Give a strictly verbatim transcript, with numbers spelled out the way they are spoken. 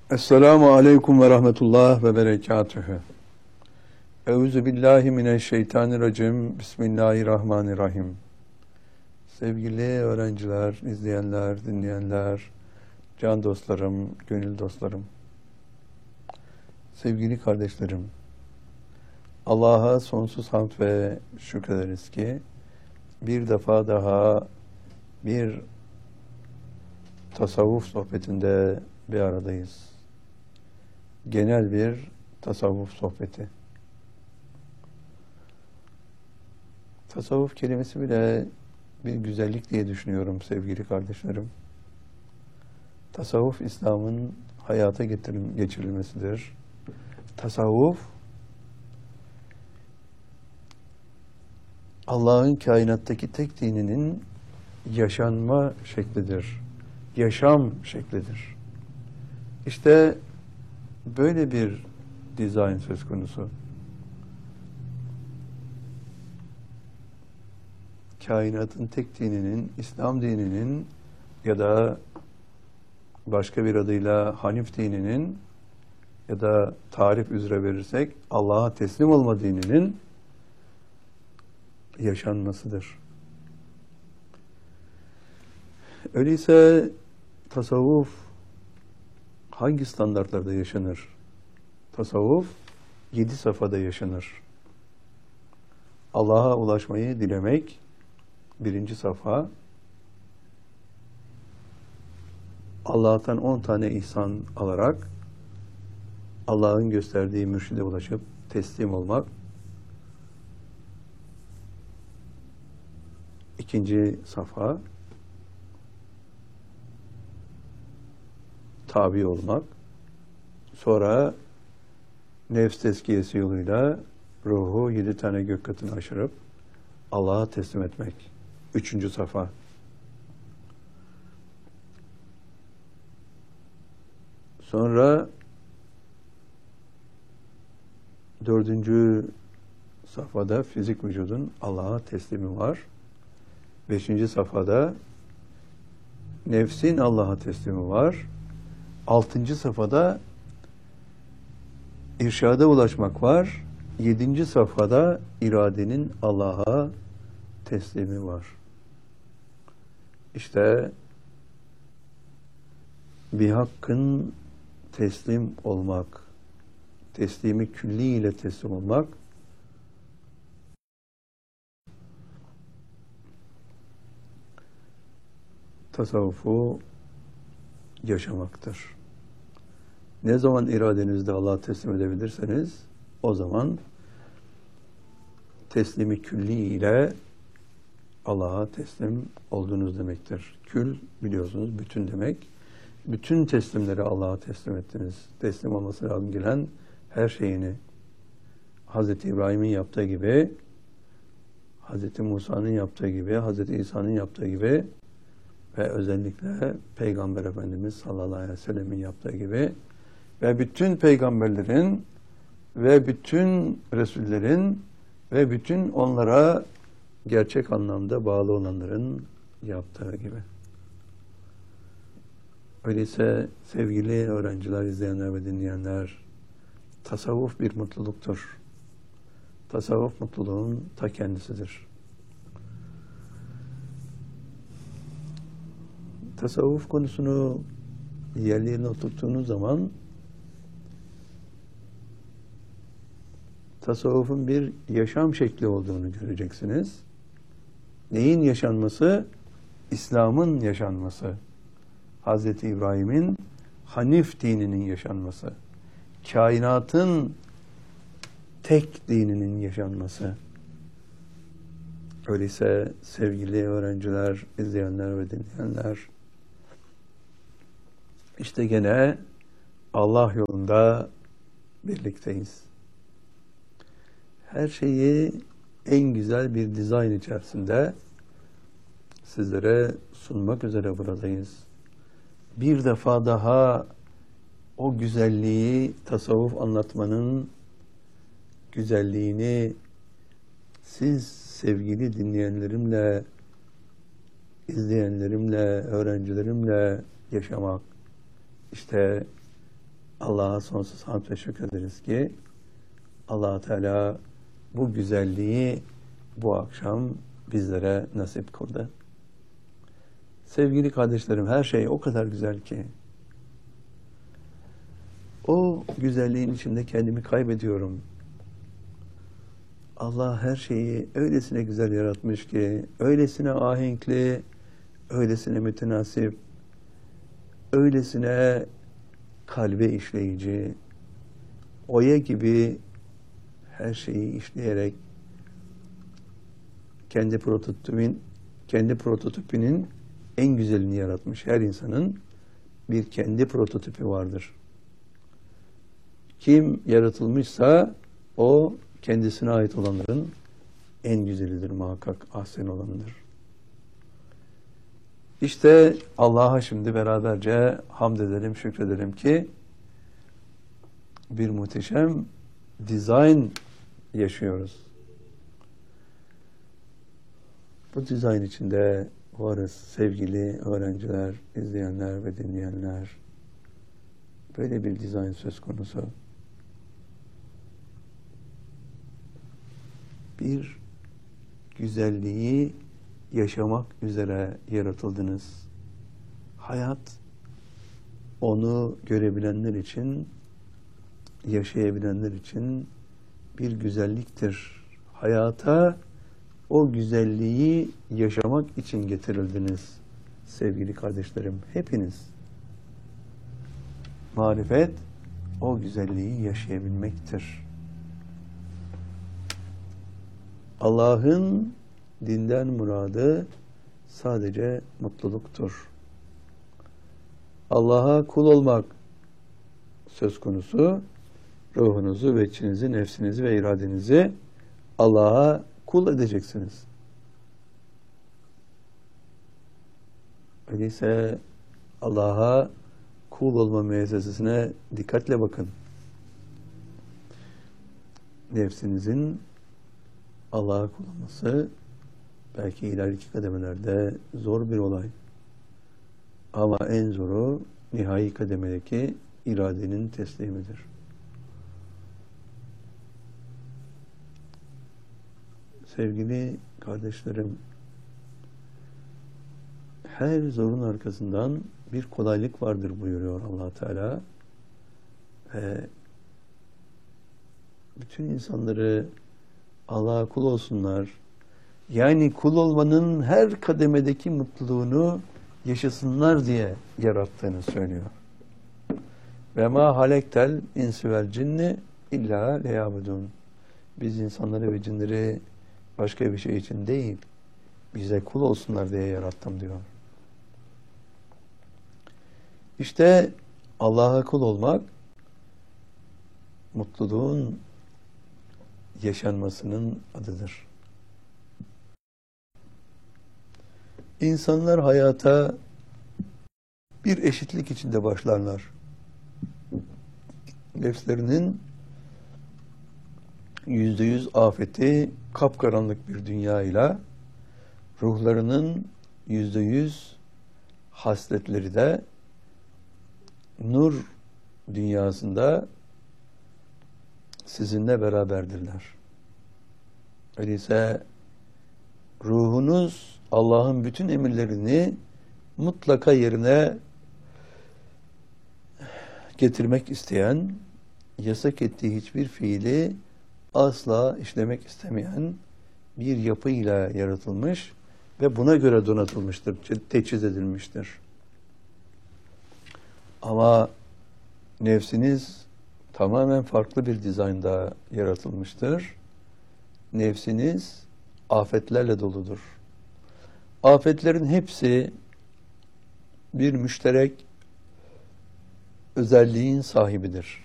Esselamu aleyküm ve rahmetullah ve berekatühü. Euzu billahi mineşşeytanirracim. Bismillahirrahmanirrahim. Sevgili öğrenciler, izleyenler, dinleyenler, can dostlarım, gönül dostlarım, sevgili kardeşlerim, Allah'a sonsuz hamd ve şükrederiz ki bir defa daha bir tasavvuf sohbetinde bir aradayız. Genel bir tasavvuf sohbeti. Tasavvuf kelimesi bile bir güzellik diye düşünüyorum sevgili kardeşlerim. Tasavvuf, İslam'ın hayata getirim, geçirilmesidir. Tasavvuf, Allah'ın kainattaki tek dininin yaşanma şeklidir. Yaşam şeklidir. İşte böyle bir dizayn söz konusu. Kainatın tek dininin, İslam dininin ya da başka bir adıyla Hanif dininin ya da tarif üzere verirsek Allah'a teslim olma dininin yaşanmasıdır. Öyleyse tasavvuf hangi standartlarda yaşanır? Tasavvuf yedi safhada yaşanır. Allah'a ulaşmayı dilemek birinci safha. Allah'tan on tane ihsan alarak Allah'ın gösterdiği mürşide ulaşıp teslim olmak. İkinci safha. Tabi olmak. Sonra nefs tezkiyesi yoluyla ruhu yedi tane gök katını aşırıp Allah'a teslim etmek. Üçüncü safha. Sonra dördüncü safhada fizik vücudun Allah'a teslimi var. Beşinci safhada nefsin Allah'a teslimi var. Altıncı safhada irşada ulaşmak var. Yedinci safhada iradenin Allah'a teslimi var. İşte bir hakkın teslim olmak, teslimi külli ile teslim olmak, tasavvufu yaşamaktır. Ne zaman iradenizde Allah'a teslim edebilirseniz o zaman teslimi külli ile Allah'a teslim olduğunuz demektir. Kül biliyorsunuz bütün demek. Bütün teslimleri Allah'a teslim ettiniz. Teslim olması lazım gelen her şeyini Hazreti İbrahim'in yaptığı gibi, Hazreti Musa'nın yaptığı gibi, Hazreti İsa'nın yaptığı gibi ve özellikle Peygamber Efendimiz sallallahu aleyhi ve sellemin yaptığı gibi ve bütün peygamberlerin ve bütün Resullerin ve bütün onlara gerçek anlamda bağlı olanların yaptığı gibi. Öyleyse sevgili öğrenciler, izleyenler ve dinleyenler, tasavvuf bir mutluluktur. Tasavvuf mutluluğun ta kendisidir. Tasavvuf konusunu yerlerine oturttuğunuz zaman tasavvufun bir yaşam şekli olduğunu göreceksiniz. Neyin yaşanması? İslam'ın yaşanması. Hazreti İbrahim'in Hanif dininin yaşanması. Kainatın tek dininin yaşanması. Öyleyse sevgili öğrenciler, izleyenler ve dinleyenler, işte gene Allah yolunda birlikteyiz. Her şeyi en güzel bir dizayn içerisinde sizlere sunmak üzere buradayız. Bir defa daha o güzelliği, tasavvuf anlatmanın güzelliğini siz sevgili dinleyenlerimle, izleyenlerimle, öğrencilerimle yaşamak. İşte Allah'a sonsuz hamd ve şükrederiz ki Allah Teala bu güzelliği bu akşam bizlere nasip kıldı. Sevgili kardeşlerim, her şey o kadar güzel ki o güzelliğin içinde kendimi kaybediyorum. Allah her şeyi öylesine güzel yaratmış ki, öylesine ahenkli, öylesine mütenasip, öylesine kalbe işleyici, oya gibi her şeyi işleyerek kendi prototipin, kendi prototipinin en güzelini yaratmış. Her insanın bir kendi prototipi vardır. Kim yaratılmışsa o kendisine ait olanların en güzelidir muhakkak, ahsen olanıdır. İşte Allah'a şimdi beraberce hamd edelim, şükredelim ki bir muhteşem dizayn yaşıyoruz. Bu dizayn içinde varız sevgili öğrenciler, izleyenler ve dinleyenler. Böyle bir dizayn söz konusu. Bir güzelliği yaşamak üzere yaratıldınız. Hayat, onu görebilenler için, yaşayabilenler için bir güzelliktir. Hayata o güzelliği yaşamak için getirildiniz sevgili kardeşlerim, hepiniz. Marifet o güzelliği yaşayabilmektir. Allah'ın dinden muradı sadece mutluluktur. Allah'a kul olmak söz konusu, ruhunuzu ve içinizi, nefsinizi ve iradenizi Allah'a kul edeceksiniz. Öyleyse Allah'a kul olma müessesesine dikkatle bakın. Nefsinizin Allah'a kul olması belki ileriki kademelerde zor bir olay. Ama en zoru nihai kademedeki iradenin teslimidir. Sevgili kardeşlerim, her zorun arkasından bir kolaylık vardır buyuruyor Allah Teala. Ve bütün insanları Allah'a kul olsunlar. Yani kul olmanın her kademedeki mutluluğunu yaşasınlar diye yarattığını söylüyor. Ve ma halektel insi vel cinni illa liyabudun. Biz insanları ve cinleri başka bir şey için değil, bize kul olsunlar diye yarattım diyor. İşte Allah'a kul olmak, mutluluğun yaşanmasının adıdır. İnsanlar hayata bir eşitlik içinde başlarlar. Nefslerinin yüzde yüz afeti kapkaranlık bir dünyayla, ruhlarının yüzde yüz hasletleri de nur dünyasında sizinle beraberdirler. Öyleyse ruhunuz Allah'ın bütün emirlerini mutlaka yerine getirmek isteyen, yasak ettiği hiçbir fiili asla işlemek istemeyen bir yapıyla yaratılmış ve buna göre donatılmıştır, teçhiz edilmiştir. Ama nefsiniz tamamen farklı bir dizaynda yaratılmıştır. Nefsiniz afetlerle doludur. Afetlerin hepsi bir müşterek özelliğin sahibidir.